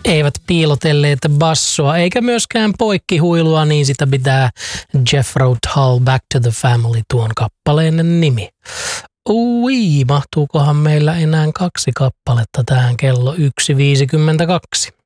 Eivät piilotelleet bassoa eikä myöskään poikkihuilua, niin sitä pitää Jethro Tull Back to the Family tuon kappaleen nimi. Mahtuukohan meillä enää 2 kappaletta tähän kello 1.52?